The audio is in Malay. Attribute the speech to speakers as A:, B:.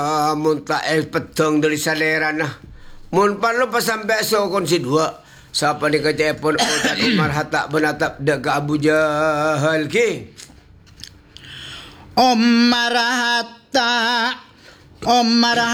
A: Mun tak peteng dari saleran lah. Mun perlu sampai so kon si dua. Siapa ni kerja pun Ustaz Umar hatak benatap dekat Abu Jahal ki.
B: Omar hatta Omar